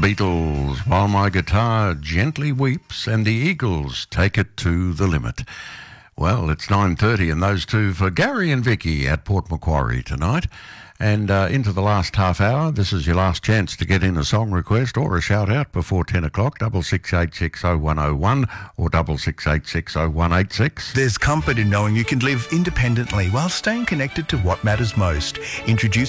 Beatles, While My Guitar Gently Weeps, and the Eagles, Take It to the Limit. Well, it's 9:30 and those two for Gary and Vicky at Port Macquarie tonight. And into the last half hour, this is your last chance to get in a song request or a shout-out before 10 o'clock, 66860101 or 66860186. There's comfort in knowing you can live independently while staying connected to what matters most. Introduce